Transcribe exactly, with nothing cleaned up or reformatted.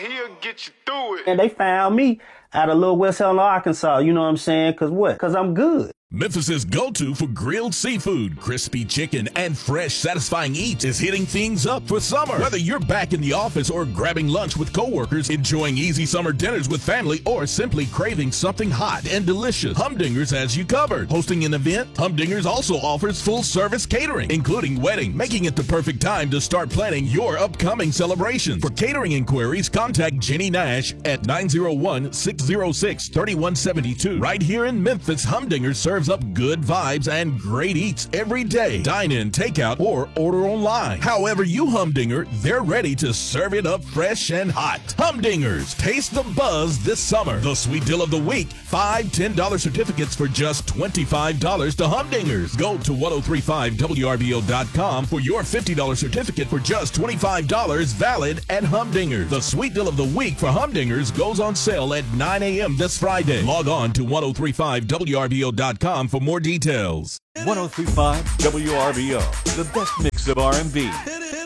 he'll get you through it. And they found me out of Little West Helena, Arkansas. You know what I'm saying? Because what? Because I'm good. Memphis's go-to for grilled seafood, crispy chicken, and fresh, satisfying eats is hitting things up for summer. Whether you're back in the office or grabbing lunch with coworkers, enjoying easy summer dinners with family, or simply craving something hot and delicious, Humdingers has you covered. Hosting an event, Humdingers also offers full-service catering, including wedding, making it the perfect time to start planning your upcoming celebrations. For catering inquiries, contact Jenny Nash at nine oh one, six oh six, three one seven two. Right here in Memphis, Humdingers serves up good vibes and great eats every day. Dine in, takeout, or order online. However you Humdinger, they're ready to serve it up fresh and hot. Humdingers, taste the buzz this summer. The sweet deal of the week, five ten dollar certificates for just twenty-five dollars to Humdingers. Go to ten thirty-five W R B O dot com for your fifty dollar certificate for just twenty-five dollars, valid at Humdingers. The sweet deal of the week for Humdingers goes on sale at nine a.m. this Friday. Log on to ten thirty-five W R B O dot com for more details. ten thirty-five W R B O, the best mix of R and B.